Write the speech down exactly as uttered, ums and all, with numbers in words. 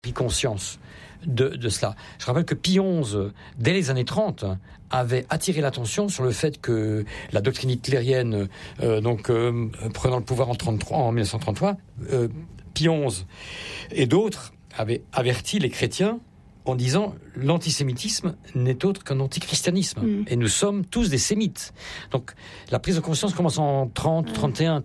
pris conscience de, de cela. Je rappelle que Pie onze, dès les années trente, avait attiré l'attention sur le fait que la doctrine hitlérienne, euh, donc euh, prenant le pouvoir en, trente-trois, en dix-neuf cent trente-trois, euh, Pie onze et d'autres avaient averti les chrétiens en disant l'antisémitisme n'est autre qu'un antichristianisme. Mmh. Et nous sommes tous des sémites. Donc la prise de conscience commence en trente, trente et un,